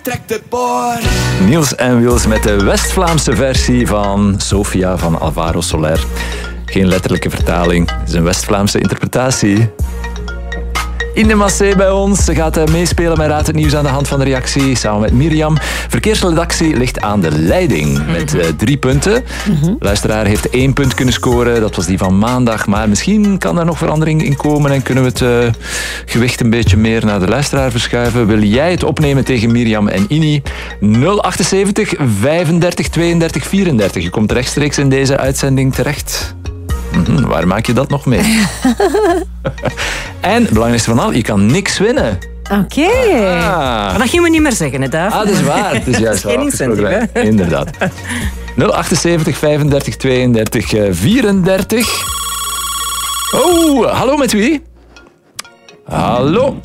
trekt het boord. Niels en Wils met de West-Vlaamse versie van Sofia van Alvaro Soler. Geen letterlijke vertaling, het is een West-Vlaamse interpretatie. Ine Massé bij ons. Ze gaat meespelen met Raad het Nieuws aan de hand van de reactie. Samen met Mirjam. Verkeersredactie ligt aan de leiding met 3 punten. Luisteraar heeft 1 punt kunnen scoren. Dat was die van maandag. Maar misschien kan daar nog verandering in komen en kunnen we het gewicht een beetje meer naar de luisteraar verschuiven. Wil jij het opnemen tegen Mirjam en Ini? 078 35 32 34. Je komt rechtstreeks in deze uitzending terecht. Waar maak je dat nog mee? En, het belangrijkste van al, je kan niks winnen. Oké. Maar dat gaan we niet meer zeggen, hè, Daaf? Dat is waar. Het is juist geen incentive, hè? Inderdaad. 078 35 32 34. Oh, hallo, met wie? Hallo.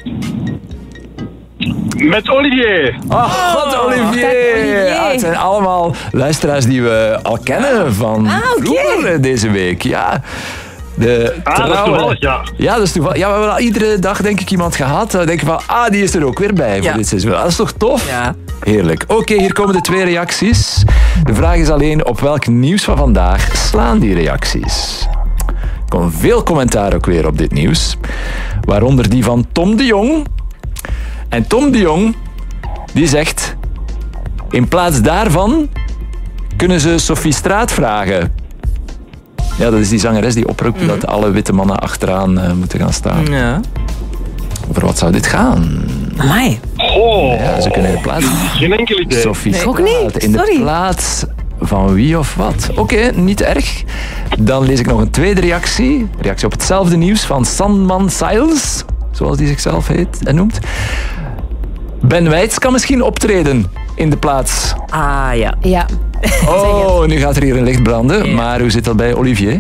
Met Olivier. Wat Olivier. Het zijn allemaal luisteraars die we al kennen van vroeger deze week. Ja. Dat is toevallig, ja. Ja, dat is toevallig. Ja, we hebben al iedere dag denk ik iemand gehad. Dan denk je van, die is er ook weer bij voor dit seizoen. Dat is toch tof? Ja. Heerlijk. Oké, hier komen de 2 reacties. De vraag is alleen, op welk nieuws van vandaag slaan die reacties? Er komt veel commentaar ook weer op dit nieuws. Waaronder die van Tom de Jong. En Tom de Jong, die zegt... In plaats daarvan kunnen ze Sophie Straat vragen. Ja, dat is die zangeres die oproept dat alle witte mannen achteraan moeten gaan staan. Ja. Over wat zou dit gaan? Amai. Ja, ze kunnen in de plaats... Geen enkel idee. Sophie Straat. Ook niet. In de plaats van wie of wat. Oké, niet erg. Dan lees ik nog een tweede reactie. Reactie op hetzelfde nieuws van Sandman Siles. Zoals die zichzelf heet en noemt. Ben Weitz kan misschien optreden in de plaats. Ja. Ja. Oh, nu gaat er hier een licht branden. Ja. Maar hoe zit dat bij Olivier?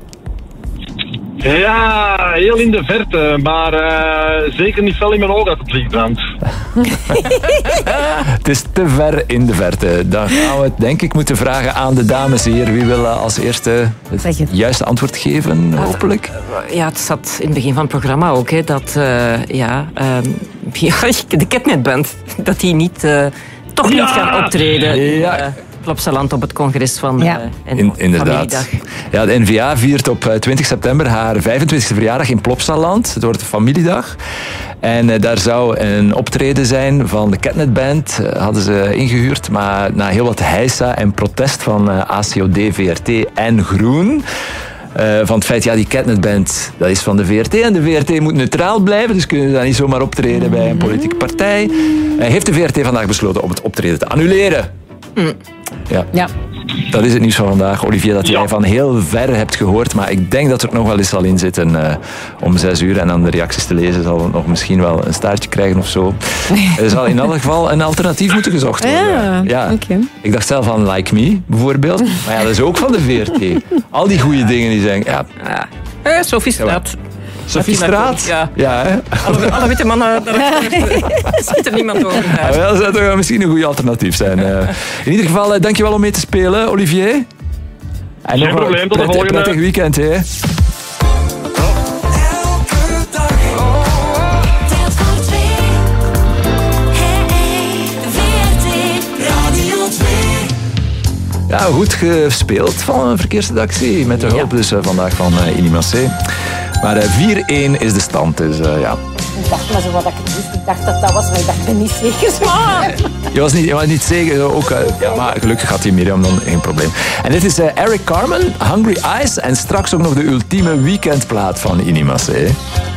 Ja, heel in de verte, maar zeker niet fel in mijn oog dat het licht brandt. Het is te ver in de verte. Dan gaan we het denk ik moeten vragen aan de dames hier. Wie wil als eerste het juiste antwoord geven, hopelijk? Ja, het zat in het begin van het programma ook, hè, dat de Ketnetband, dat die niet, toch niet gaan optreden. Ja. Plopsaland op het congres van Inderdaad. Ja, de N-VA viert op 20 september haar 25e verjaardag in Plopsaland. Het wordt een familiedag. En daar zou een optreden zijn van de Ketnetband. Hadden ze ingehuurd, maar na heel wat heisa en protest van ACOD, VRT en Groen... van het feit, die Ketnetband, dat is van de VRT en de VRT moet neutraal blijven, dus kunnen ze daar niet zomaar optreden bij een politieke partij. Heeft de VRT vandaag besloten om het optreden te annuleren. Ja. Dat is het nieuws van vandaag, Olivier, dat jij van heel ver hebt gehoord, maar ik denk dat er nog wel eens zal in zitten om 6 uur en dan de reacties te lezen zal het nog misschien wel een staartje krijgen of zo. Er zal in elk geval een alternatief moeten gezocht worden. Okay. Ik dacht zelf aan Like Me, bijvoorbeeld, maar dat is ook van de VRT. Al die goede dingen die zeggen, Sophie Straat. Sophie Straat? Ja, hè? Alle witte mannen, daar zit er niemand over. Dat zou toch misschien een goed alternatief zijn. In ieder geval, dankjewel om mee te spelen, Olivier. En geen probleem, tot de volgende. Prettig weekend, hè. Ja, goed gespeeld van een verkeersredactie. Met de hulp dus vandaag van Ine Massé. Maar 4-1 is de stand, dus ja. Ik dacht maar zo wat ik het wist. Ik dacht dat was, maar ik dacht, ik ben niet zeker. Je was niet zeker. Ook, maar gelukkig had die Mirjam dan geen probleem. En dit is Eric Carmen, Hungry Eyes. En straks ook nog de ultieme weekendplaat van Ine Massé.